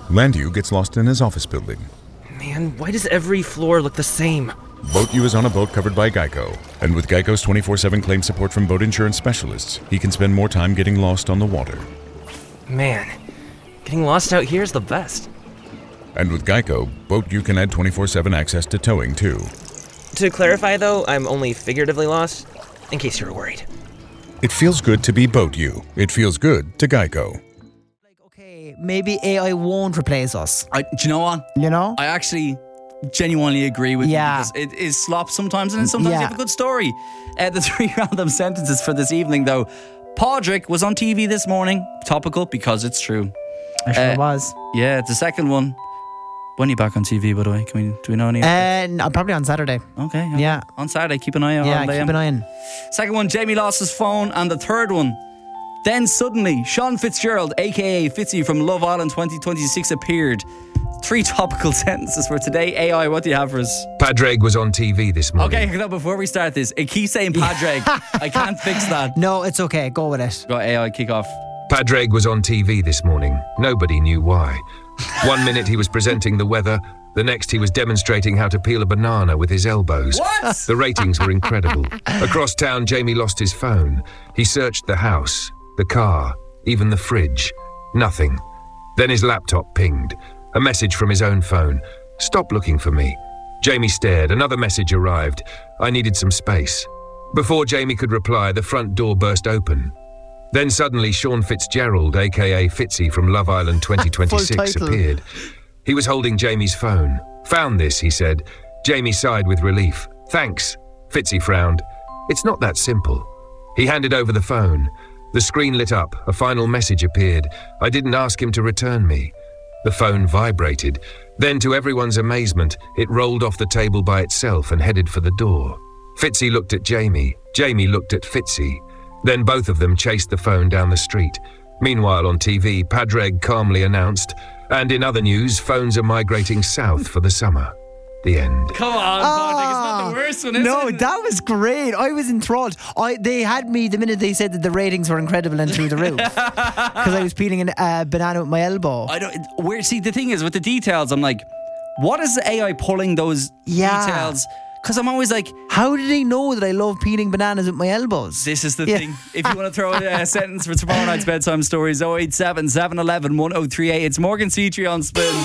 Landu gets lost in his office building. Man, why does every floor look the same? Boat U is on a boat covered by Geico. And with Geico's 24/7 claim support from boat insurance specialists, he can spend more time getting lost on the water. Man, getting lost out here is the best. And with Geico, Boat U can add 24/7 access to towing, too. To clarify, though, I'm only figuratively lost, in case you were worried. It feels good to be Boat U. It feels good to Geico. Okay, maybe AI won't replace us. Do you know what? You know? I actually genuinely agree with Yeah. you because it is slop sometimes, and then sometimes Yeah. you have a good story. The 3 random sentences for this evening, though. Podrick was on TV this morning. Topical because it's true. I sure it was. Yeah, the second one. When are you back on TV, by the way? Do we know any? No, probably on Saturday. Okay. Yeah. On Saturday, keep an eye out. Yeah, on keep an eye on. Second one, Jamie lost his phone. And the third one, then suddenly, Sean Fitzgerald, a.k.a. Fitzy from Love Island 2026 appeared. 3 topical sentences for today. AI, what do you have for us? Padraig was on TV this morning. Okay, no, before we start this, it keeps saying Padraig. I can't fix that. No, it's okay. Go with it. Go AI, kick off. Padraig was on TV this morning. Nobody knew why. 1 minute he was presenting the weather, the next he was demonstrating how to peel a banana with his elbows. What? The ratings were incredible. Across town, Jamie lost his phone. He searched the house, the car, even the fridge. Nothing. Then his laptop pinged. A message from his own phone. "Stop looking for me." Jamie stared. Another message arrived. "I needed some space." Before Jamie could reply, the front door burst open. Then suddenly Sean Fitzgerald, a.k.a. Fitzy from Love Island 2026, Full title. appeared. He was holding Jamie's phone. "Found this," he said. Jamie sighed with relief. "Thanks." Fitzy frowned. "It's not that simple." He handed over the phone. The screen lit up. A final message appeared. "I didn't ask him to return me." The phone vibrated. Then, to everyone's amazement, it rolled off the table by itself and headed for the door. Fitzy looked at Jamie. Jamie looked at Fitzy. Then both of them chased the phone down the street. Meanwhile, on TV, Padraig calmly announced, "And in other news, phones are migrating south for the summer." The end. Come on, Patrick. It's not the worst one, is No, it? that was great. I was enthralled. They had me the minute they said that the ratings were incredible and through the roof because I was peeling a banana with my elbow. I don't. See, the thing is with the details, I'm like, what is the AI pulling those details? Because I'm always like, How did they know that I love peeling bananas with my elbows? this is the Yeah. thing. If you want to throw a sentence for tomorrow night's bedtime stories, 087 711 1038. It's Morgan C3 on Spin.